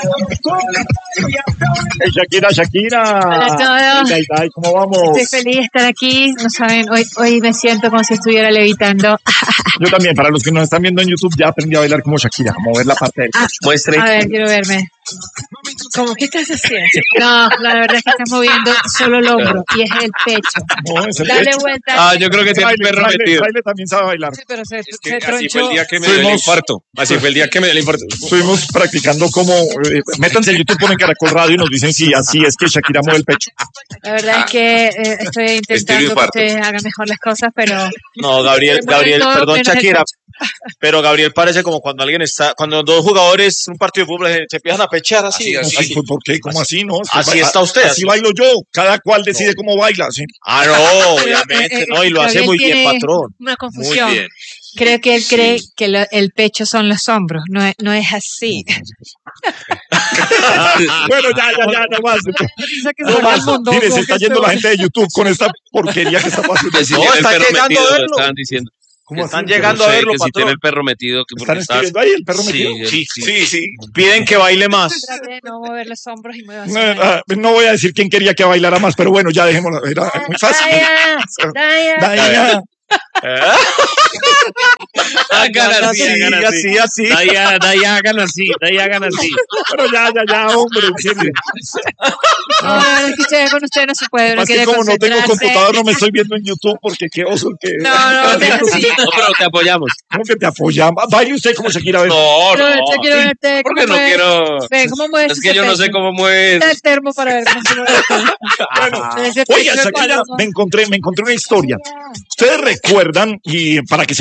Shakira, Shakira. Hola a todos. Ay, ¿cómo vamos? Estoy feliz de estar aquí. No saben, hoy me siento como si estuviera levitando. Yo también, para los que nos están viendo en YouTube, ya aprendí a bailar como Shakira, a mover la parte del pecho. Muestre. A ver, quiero verme. ¿Cómo qué estás haciendo? No, la verdad es que estás moviendo solo el hombro y es el pecho. No, es el Dale pecho. vuelta. Yo creo que tiene el perro metido. Baile también sabe bailar. Sí, pero se Es que así tronchó. fue el día que me dio el infarto. Así fue el día que me dio el infarto. Estuvimos practicando como... métanse en YouTube, ponen Caracol Radio y nos dicen si así es que Shakira mueve el pecho. La verdad es que estoy intentando que infarto. ustedes hagan mejor las cosas, pero... No, Gabriel, todo perdón, menos el Shakira. Pero Gabriel parece como cuando alguien está, cuando dos jugadores, un partido de fútbol, se empiezan a pechar así. Ay, ¿por qué? ¿Cómo así? No, Así está usted. Así bailo yo. Cada cual decide cómo baila. ¿Sí? No, obviamente, no, y lo hace Gabriel muy bien, tiene patrón. Una Muy confusión. bien. Creo que él cree que el pecho son los hombros, no es así. Bueno, ya, no más. No más. Mire, se está yendo la gente de YouTube con esta porquería que está pasando. No, están llegando a verlo. Estaban diciendo. ¿Cómo Están así? llegando a No sé, verlo, que si patrón. tiene el perro metido. Que ¿Están porque está- escribiendo ahí el perro metido? Sí. Piden que baile más. Trate de no mover los hombros y mueva No voy a decir quién quería que bailara más, pero bueno, ya dejémoslo. Era muy fácil. Daya. Hagan así, hagan así. así. Daya, hagan así, hagan así. Pero ya, hombre, en serio. No, es que con usted no se puede. Uno Más que quiere como no tengo concentrarse. computador, no me estoy viendo en YouTube porque qué oso que... No, es así. No, pero te apoyamos. ¿Cómo que te apoyamos? Baile usted como Shakira, a ver. No, No, yo quiero verte. Porque cómo no mueve- quiero. Ve, ¿cómo mueves Es que ese yo no sé pecho? cómo mueves. Quita el termo para ver cómo se mueve. Ese Oiga, pecho de Shakira, palomo. me encontré una historia. Ustedes recuerdan, y para que